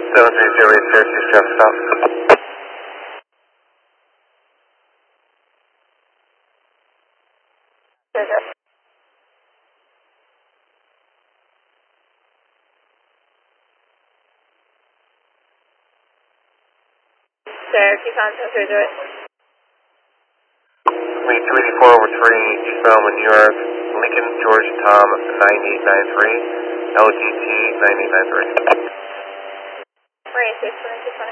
730 Syracuse, Jeff, stop. Syracuse on 730. Lead 284 over 3, eastbound New York, Lincoln, George, Tom, 9893, LGT 9893. Marine 622